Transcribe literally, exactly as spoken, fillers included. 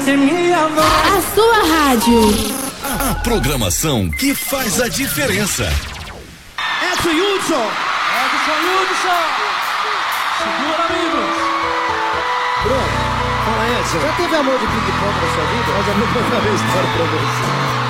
escutasse minha voz. A sua rádio. A programação que faz a diferença. Edson Hudson. Edson Hudson. Segura, amigos. Bruno, fala, Edson. Já teve amor de ping-pong na sua vida? Eu já vou contar uma história pra você.